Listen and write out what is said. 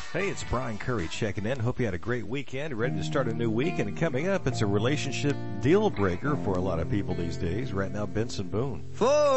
Hey, it's Brian Curry checking in. Hope you had a great weekend, ready to start a new week. And coming up, it's a relationship deal breaker for a lot of people these days. Right now, Benson Boone.